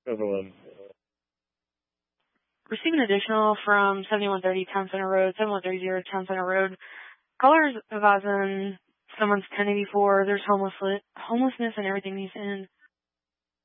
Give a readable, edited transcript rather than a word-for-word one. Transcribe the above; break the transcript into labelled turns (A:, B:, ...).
A: Evelyn.
B: Receive an additional from 7130 Town Center Road, 7130 Town Center Road. Callers advising someone's 1084. There's homelessness and everything needs to end.